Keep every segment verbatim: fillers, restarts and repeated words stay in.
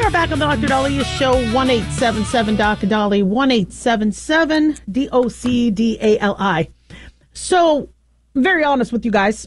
are back on the Doctor Dolly Show, one eight seven seven Doctor Dolly, one eight seven seven D O C D A L I. So, very honest with you guys.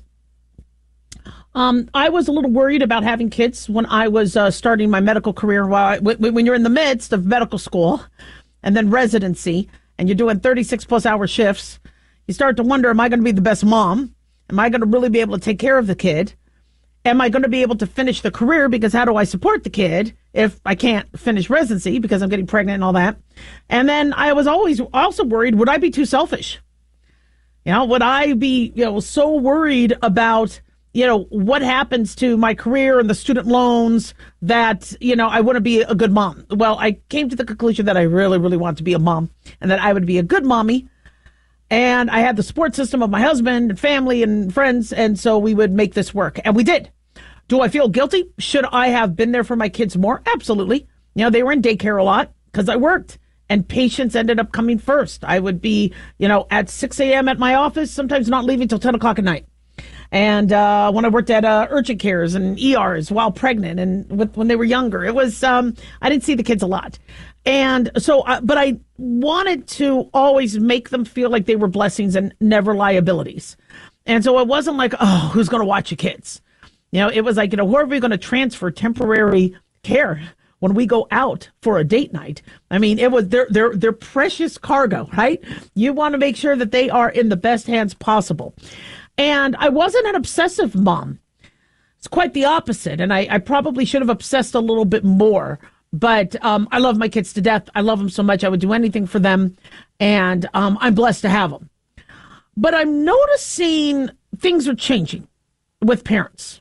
Um, I was a little worried about having kids when I was uh, starting my medical career. While I, w- when you're in the midst of medical school and then residency, and you're doing thirty-six plus hour shifts, you start to wonder, am I going to be the best mom? Am I going to really be able to take care of the kid? Am I going to be able to finish the career? Because how do I support the kid if I can't finish residency because I'm getting pregnant and all that? And then I was always also worried, would I be too selfish? You know, would I be, you know, so worried about, you know, what happens to my career and the student loans that, you know, I wouldn't be a good mom? Well, I came to the conclusion that I really, really want to be a mom and that I would be a good mommy. And I had the support system of my husband and family and friends, and so we would make this work. And we did. Do I feel guilty? Should I have been there for my kids more? Absolutely. You know, they were in daycare a lot because I worked, and patients ended up coming first. I would be, you know, at six a.m. at my office, sometimes not leaving till ten o'clock at night. And uh, when I worked at uh, urgent cares and E Rs while pregnant and with, when they were younger, it was, um, I didn't see the kids a lot. And so, uh, but I wanted to always make them feel like they were blessings and never liabilities. And so it wasn't like, oh, who's going to watch your kids? You know, it was like, you know, who are we going to transfer temporary care when we go out for a date night? I mean, it was their, their, their precious cargo, right? You want to make sure that they are in the best hands possible. And I wasn't an obsessive mom. It's quite the opposite. And I, I probably should have obsessed a little bit more. But um, I love my kids to death. I love them so much. I would do anything for them. And um, I'm blessed to have them. But I'm noticing things are changing with parents.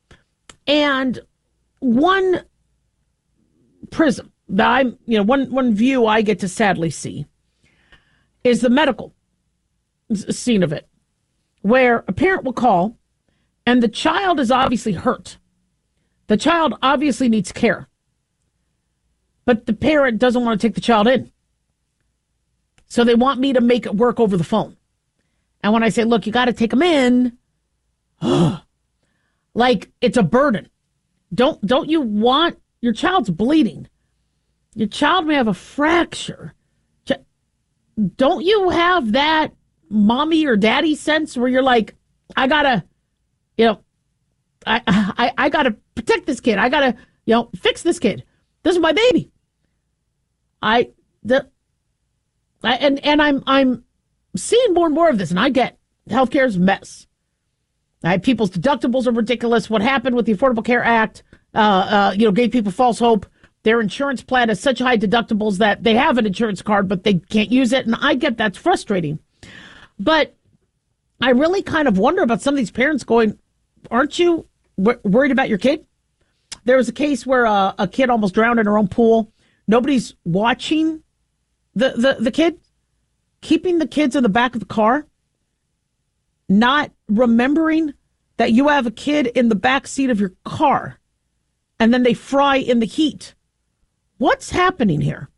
And one prism that I'm, you know, one, one view I get to sadly see is the medical scene of it, where a parent will call and the child is obviously hurt. The child obviously needs care. But the parent doesn't want to take the child in. So they want me to make it work over the phone. And when I say, look, you got to take them in, like it's a burden. Don't don't you want, your child's bleeding. Your child may have a fracture. Don't you have that mommy or daddy sense where you're like, I got to, you know, I, I, I got to protect this kid. I got to, you know, fix this kid. This is my baby. I the I, and and I'm I'm seeing more and more of this, and I get healthcare's a mess. Right? People's deductibles are ridiculous. What happened with the Affordable Care Act, uh, uh, you know, gave people false hope. Their insurance plan has such high deductibles that they have an insurance card, but they can't use it, and I get that's frustrating. But I really kind of wonder about some of these parents going, aren't you w- worried about your kid? There was a case where uh, a kid almost drowned in her own pool. Nobody's watching the, the, the kid, keeping the kids in the back of the car, not remembering that you have a kid in the back seat of your car, and then they fry in the heat. What's happening here?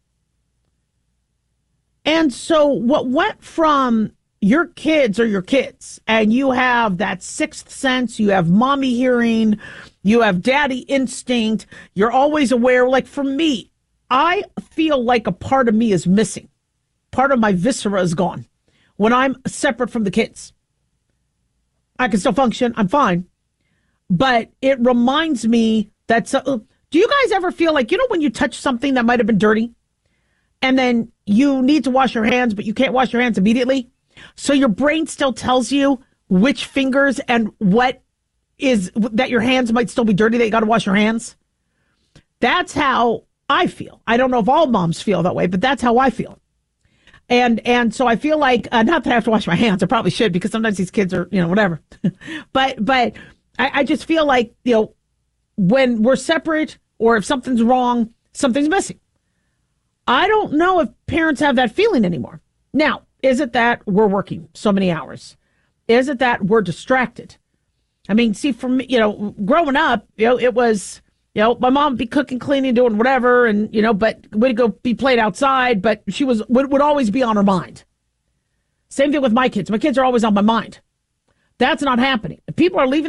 And so what went from your kids are your kids, and you have that sixth sense, you have mommy hearing, you have daddy instinct, you're always aware. Like for me, I feel like a part of me is missing. Part of my viscera is gone when I'm separate from the kids. I can still function. I'm fine. But it reminds me that, so, do you guys ever feel like, you know, when you touch something that might have been dirty and then you need to wash your hands, but you can't wash your hands immediately? So your brain still tells you which fingers and what is that your hands might still be dirty, that you got to wash your hands. That's how I feel. I don't know if all moms feel that way, but that's how I feel. And and so I feel like, uh, not that I have to wash my hands. I probably should, because sometimes these kids are, you know, whatever. but but I, I just feel like, you know, when we're separate or if something's wrong, something's missing. I don't know if parents have that feeling anymore. Now, is it that we're working so many hours? Is it that we're distracted? I mean, see, for me, you know, growing up, you know, it was, you know, my mom would be cooking, cleaning, doing whatever, and, you know, but we'd go be played outside, but she was, would, would always be on her mind. Same thing with my kids. My kids are always on my mind. That's not happening. People are leaving